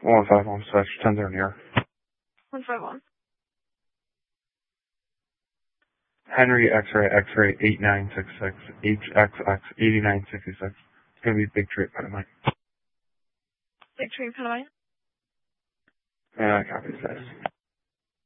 151 slash 10 near. 151. Henry X-ray 8966 HXX 8966. It's gonna be Big Tree Panamite. Big Tree Panamite. Yeah, copy that.